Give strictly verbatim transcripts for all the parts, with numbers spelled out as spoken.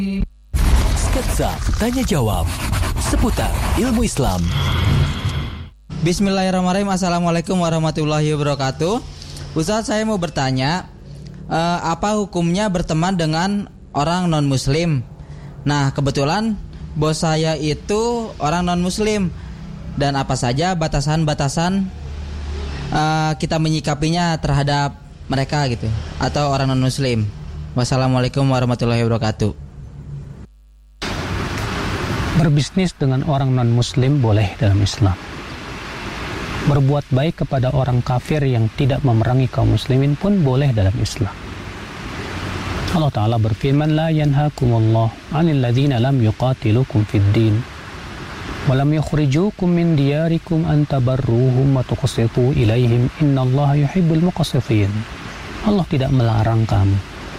Sketsa Tanya Jawab seputar ilmu Islam. Bismillahirrahmanirrahim. Assalamualaikum warahmatullahi wabarakatuh. Ustaz, saya mau bertanya, eh, apa hukumnya berteman dengan orang non-muslim? Nah, kebetulan bos saya itu orang non-muslim. Dan apa saja batasan-batasan uh, kita menyikapinya terhadap mereka gitu, atau orang non-muslim. Wassalamualaikum warahmatullahi wabarakatuh. Berbisnis dengan orang non-muslim boleh dalam Islam. Berbuat baik kepada orang kafir yang tidak memerangi kaum muslimin pun boleh dalam Islam. Allah Ta'ala berfirman, La yanhakumullah anil ladzina lam yuqatilukum fid din walam yukhrijukum min diyarikum an tabarruhum wa tuqsitu ilaihim innallaha yuhibbul muqsitin. Allah tidak melarang kamu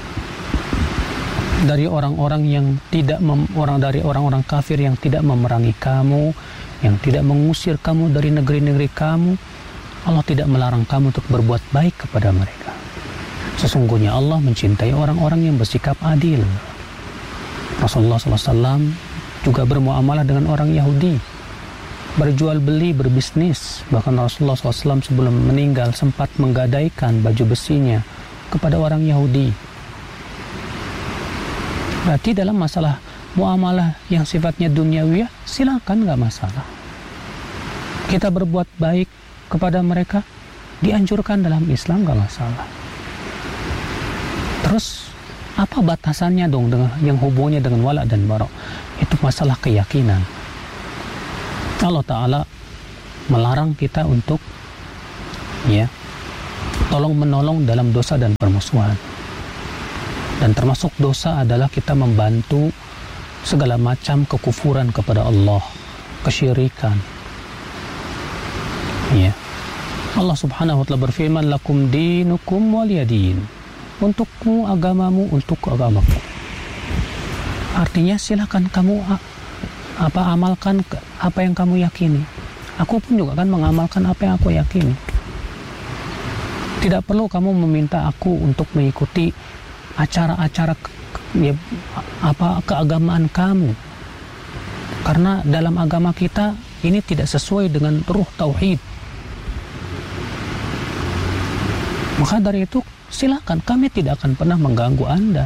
dari orang-orang yang tidak mem, orang dari orang-orang kafir yang tidak memerangi kamu, yang tidak mengusir kamu dari negeri-negeri kamu. Allah tidak melarang kamu untuk berbuat baik kepada mereka. Sesungguhnya Allah mencintai orang-orang yang bersikap adil. Rasulullah shallallahu alaihi wasallam juga bermuamalah dengan orang Yahudi, berjual beli, berbisnis. Bahkan Rasulullah shallallahu alaihi wasallam sebelum meninggal sempat menggadaikan baju besinya kepada orang Yahudi. Berarti dalam masalah muamalah yang sifatnya duniawi, silakan, nggak masalah. Kita berbuat baik kepada mereka dianjurkan dalam Islam, nggak masalah. Terus apa batasannya dong dengan yang hubungannya dengan wala dan bara? Itu masalah keyakinan. Allah Ta'ala melarang kita untuk ya tolong menolong dalam dosa dan permusuhan. Dan termasuk dosa adalah kita membantu segala macam kekufuran kepada Allah, kesyirikan. Ya. Allah Subhanahu wa taala berfirman, lakum dinukum waliyadin. Untukmu agamamu, untukku agamaku. Artinya silakan kamu apa amalkan apa yang kamu yakini. Aku pun juga kan mengamalkan apa yang aku yakini. Tidak perlu kamu meminta aku untuk mengikuti acara-acara ya, apa keagamaan kamu. Karena dalam agama kita ini tidak sesuai dengan ruh tauhid. Maka dari itu silakan, kami tidak akan pernah mengganggu Anda.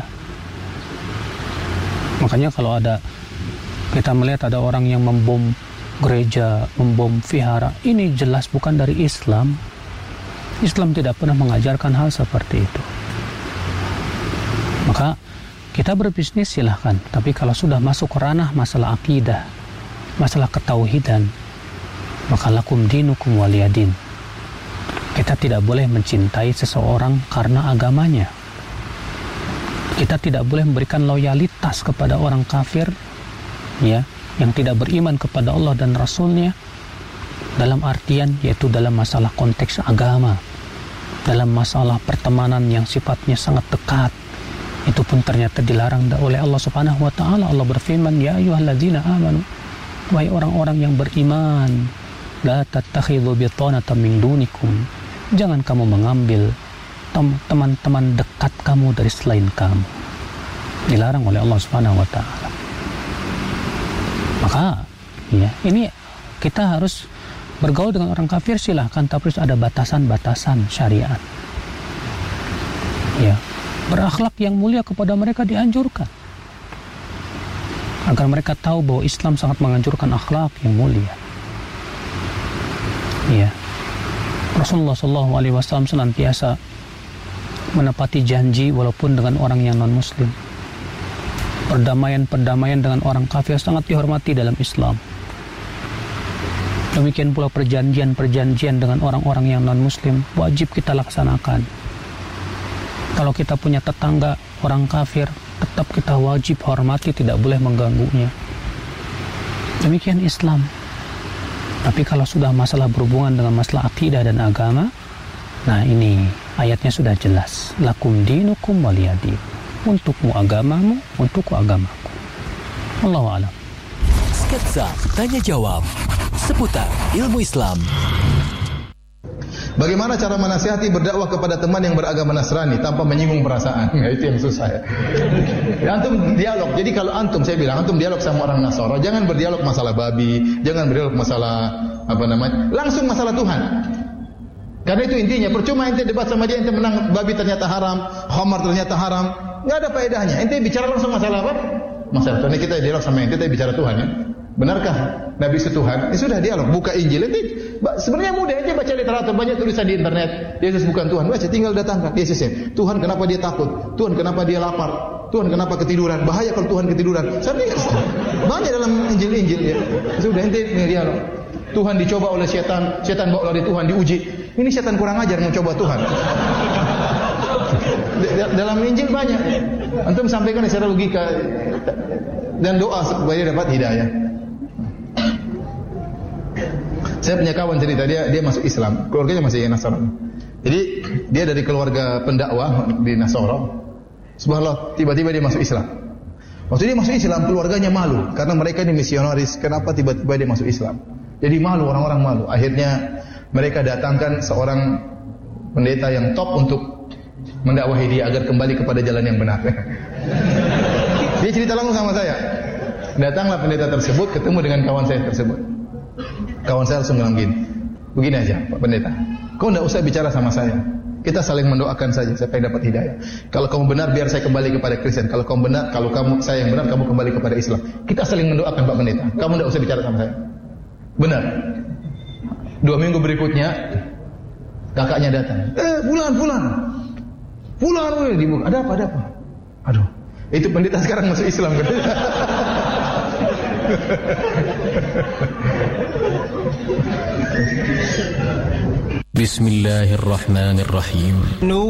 Makanya kalau ada kita melihat ada orang yang membom gereja, membom vihara, ini jelas bukan dari Islam. Islam tidak pernah mengajarkan hal seperti itu. Maka kita berbisnis silahkan, tapi kalau sudah masuk ranah masalah akidah, masalah ketauhidan, maka lakum dinukum waliyadin. Kita tidak boleh mencintai seseorang karena agamanya. Kita tidak boleh memberikan loyalitas kepada orang kafir ya, yang tidak beriman kepada Allah dan Rasulnya, dalam artian yaitu dalam masalah konteks agama, dalam masalah pertemanan yang sifatnya sangat dekat. Itu pun ternyata dilarang oleh Allah Subhanahu wa taala. Allah berfirman, ya ayyuhalladzina amanu, wahai orang-orang yang beriman, la tattakhidhu bitanatan min dunikum. Jangan kamu mengambil teman-teman dekat kamu dari selain kamu. Dilarang oleh Allah Subhanahu wa taala. Maka ya, ini kita harus bergaul dengan orang kafir silahkan, tapi harus ada batasan-batasan syariat. Ya, berakhlak yang mulia kepada mereka dianjurkan. Agar mereka tahu bahwa Islam sangat menganjurkan akhlak yang mulia. Ya. Rasulullah shallallahu alaihi wasallam senantiasa menepati janji walaupun dengan orang yang non-muslim. Perdamaian-perdamaian dengan orang kafir sangat dihormati dalam Islam. Demikian pula perjanjian-perjanjian dengan orang-orang yang non-muslim wajib kita laksanakan. Kalau kita punya tetangga orang kafir, tetap kita wajib hormati, tidak boleh mengganggunya. Demikian Islam. Tapi kalau sudah masalah berhubungan dengan masalah akidah dan agama, nah ini ayatnya sudah jelas. Lakum dinukum waliyadin. Untukmu agamamu, untukku agamaku. Wallahu a'lam. Sketsa Tanya Jawab seputar ilmu Islam. Bagaimana cara menasihati berdakwah kepada teman yang beragama Nasrani tanpa menyinggung perasaan? Nah, itu yang susah ya. Ya, antum dialog. Jadi kalau antum, saya bilang antum dialog sama orang Nasara, jangan berdialog masalah babi, jangan berdialog masalah apa namanya, langsung masalah Tuhan. Karena itu intinya. Percuma ente debat sama dia, ente menang babi ternyata haram, khamar ternyata haram, nggak ada faedahnya. Ente bicara langsung masalah apa? Masalah Tuhan. Kita dialog sama ente, ente bicara Tuhan ya. Benarkah Nabi itu Tuhan? Ya sudah, dialog, buka Injil. Ente sebenarnya mudah, ente baca literatur, banyak tulisan di internet. Yesus bukan Tuhan, baca, tinggal datangkan Yesusnya. Tuhan kenapa dia takut? Tuhan kenapa dia lapar? Tuhan kenapa ketiduran? Bahaya kalau Tuhan ketiduran. Saya banyak dalam Injil-Injil ya. Sudah, ente dialog. Tuhan dicoba oleh setan, setan bawa lari Tuhan, diuji. Ini setan kurang ajar mau coba Tuhan. Dalam Injil banyak. Antum sampaikan secara logika dan doa supaya dapat hidayah. Saya punya kawan cerita, dia dia masuk Islam, keluarganya masih Nasrani. Jadi dia dari keluarga pendakwah di Nasara. Subhanallah, tiba-tiba dia masuk Islam. Waktu dia masuk Islam, keluarganya malu karena mereka ini misionaris. Kenapa tiba-tiba dia masuk Islam? Jadi malu, orang-orang malu. Akhirnya mereka datangkan seorang pendeta yang top untuk mendakwahi dia agar kembali kepada jalan yang benar. Dia cerita langsung sama saya. Datanglah pendeta tersebut, ketemu dengan kawan saya tersebut. Kawan saya langsung bilang gini, begini aja Pak Pendeta, kau tidak usah bicara sama saya. Kita saling mendoakan saja supaya dapat hidayah. Kalau kamu benar, biar saya kembali kepada Kristen. Kalau kamu benar, kalau kamu saya yang benar, kamu kembali kepada Islam. Kita saling mendoakan Pak Pendeta. Kamu tidak usah bicara sama saya. Benar. Dua minggu berikutnya kakaknya datang. Eh, Fulan, Fulan. Fulan, Fulan dibuka. Ada apa? Ada apa? Aduh, itu pendeta sekarang masuk Islam. Bismillahirrahmanirrahim.